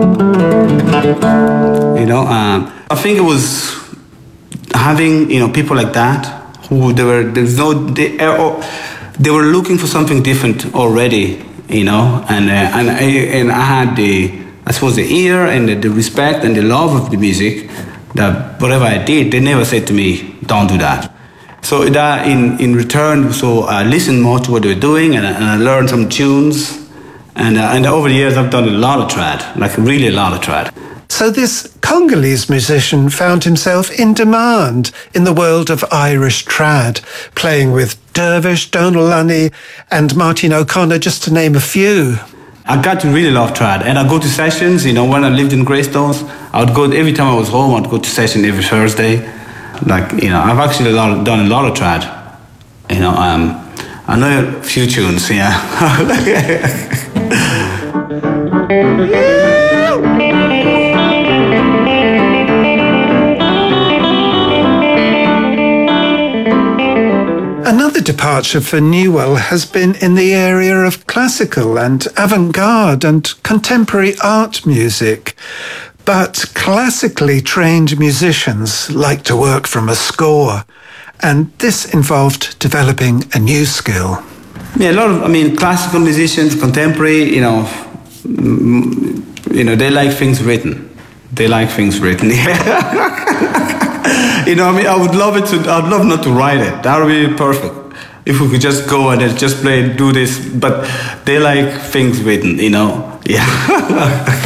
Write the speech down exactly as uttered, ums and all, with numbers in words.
You know, um, I think it was having, you know, people like that who they were there's no they, they were looking for something different already, you know, and uh, and I and I had the I suppose the ear and the, the respect and the love of the music that whatever I did, they never said to me, "Don't do that." So that in in return, so I listened more to what they were doing, and I, and I learned some tunes, and uh, and over the years I've done a lot of trad, like really a lot of trad. So this Congolese musician found himself in demand in the world of Irish trad, playing with Dervish, Donal Lunny and Martin O'Connor, just to name a few. I got to really love trad, and I go to sessions, you know, when I lived in Greystones, I would go, every time I was home, I'd go to session every Thursday. Like, you know, I've actually a lot, done a lot of trad. You know, um, I know a few tunes, yeah. Another departure for Newell has been in the area of classical and avant-garde and contemporary art music. But classically trained musicians like to work from a score, and this involved developing a new skill. Yeah, a lot of, I mean, classical musicians, contemporary, you know, you know, they like things written. They like things written. You know, I mean, I would love it to, I'd love not to write it. That would be perfect. If we could just go and then just play, do this, but they like things written, you know, yeah.